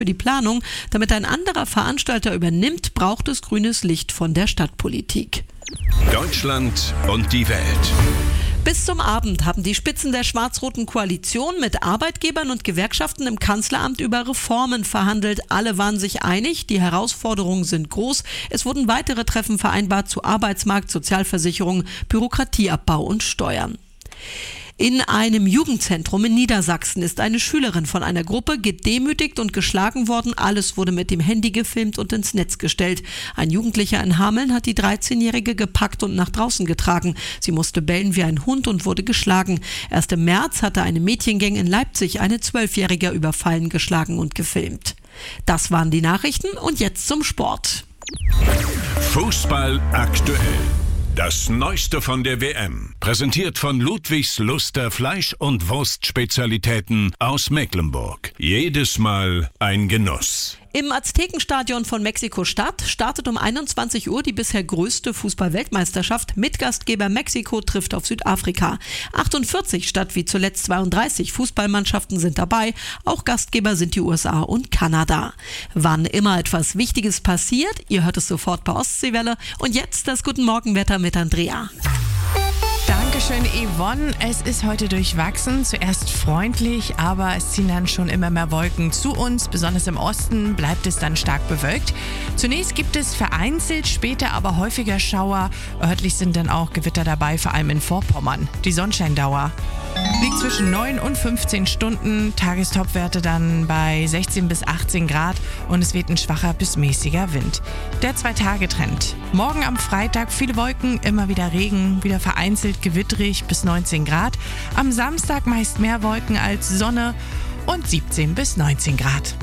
Für die Planung, damit ein anderer Veranstalter übernimmt, braucht es grünes Licht von der Stadtpolitik. Deutschland und die Welt. Bis zum Abend haben die Spitzen der schwarz-roten Koalition mit Arbeitgebern und Gewerkschaften im Kanzleramt über Reformen verhandelt. Alle waren sich einig, die Herausforderungen sind groß. Es wurden weitere Treffen vereinbart zu Arbeitsmarkt, Sozialversicherung, Bürokratieabbau und Steuern. In einem Jugendzentrum in Niedersachsen ist eine Schülerin von einer Gruppe gedemütigt und geschlagen worden. Alles wurde mit dem Handy gefilmt und ins Netz gestellt. Ein Jugendlicher in Hameln hat die 13-Jährige gepackt und nach draußen getragen. Sie musste bellen wie ein Hund und wurde geschlagen. Erst im März hatte eine Mädchengang in Leipzig eine 12-Jährige überfallen, geschlagen und gefilmt. Das waren die Nachrichten und jetzt zum Sport. Fußball aktuell. Das Neueste von der WM, präsentiert von Ludwigs Luster Fleisch- und Wurstspezialitäten aus Mecklenburg. Jedes Mal ein Genuss. Im Aztekenstadion von Mexiko-Stadt startet um 21 Uhr die bisher größte Fußball-Weltmeisterschaft. Mitgastgeber Mexiko trifft auf Südafrika. 48 statt wie zuletzt 32 Fußballmannschaften sind dabei. Auch Gastgeber sind die USA und Kanada. Wann immer etwas Wichtiges passiert, ihr hört es sofort bei Ostseewelle. Und jetzt das Guten Morgenwetter mit Andrea. Dankeschön, Yvonne. Es ist heute durchwachsen. Zuerst freundlich, aber es ziehen dann schon immer mehr Wolken zu uns. Besonders im Osten bleibt es dann stark bewölkt. Zunächst gibt es vereinzelt, später aber häufiger Schauer. Örtlich sind dann auch Gewitter dabei, vor allem in Vorpommern. Die Sonnenscheindauer liegt zwischen 9 und 15 Stunden. Tagestopwerte dann bei 16 bis 18 Grad und es weht ein schwacher bis mäßiger Wind. Der 2-Tage-Trend. Morgen am Freitag viele Wolken, immer wieder Regen, wieder vereinzelt gewittrig bis 19 Grad. Am Samstag meist mehr Wolken als Sonne und 17 bis 19 Grad.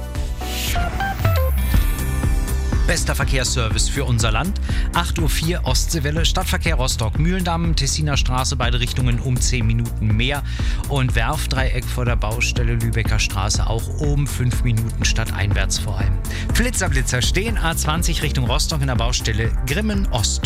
Bester Verkehrsservice für unser Land. 8:04 Uhr Ostseewelle, Stadtverkehr Rostock, Mühlendamm, Tessiner Straße, beide Richtungen um 10 Minuten mehr. Und Werfdreieck vor der Baustelle Lübecker Straße auch um 5 Minuten stadteinwärts vor allem. Blitzer stehen A20 Richtung Rostock in der Baustelle Grimmen Ost.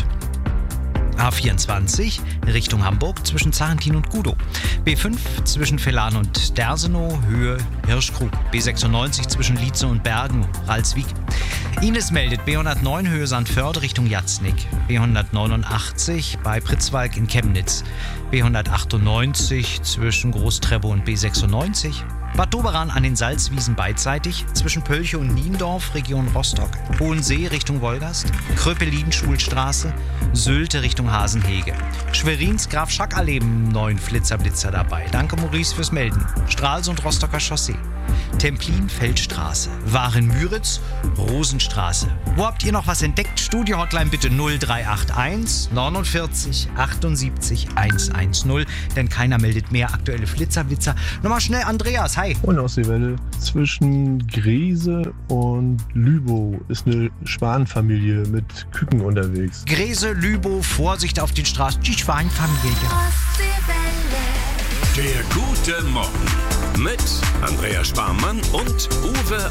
A24 Richtung Hamburg zwischen Zarentin und Gudow. B5 zwischen Velan und Dersenow, Höhe Hirschkrug. B96 zwischen Lietze und Bergen, Ralswiek. Ines meldet B109 Höhe Sandförde Richtung Jatznick. B189 bei Pritzwalk in Chemnitz. B198 zwischen Großtreppow und B96. Bad Doberan an den Salzwiesen beidseitig, zwischen Pölche und Niendorf, Region Rostock, Hohensee Richtung Wolgast, Kröpelin-Schulstraße, Sylte Richtung Hasenhege. Schwerins Graf-Schack-Allee 9 Flitzer dabei. Danke Maurice fürs Melden. Stralsund Rostocker Chaussee. Templin Feldstraße. Waren-Müritz, Rosenstraße. Wo habt ihr noch was entdeckt? Studio-Hotline bitte 0381 49 78 110, denn keiner meldet mehr aktuelle Flitzer. Nochmal schnell Andreas, hi. Und Ostseewelle. Zwischen Grese und Lübow ist eine Schwanenfamilie mit Küken unterwegs. Grese, Lübow, Vorsicht auf den Straßen. Die Schwanenfamilie. Der gute Morgen mit Andrea Sparmann und Uwe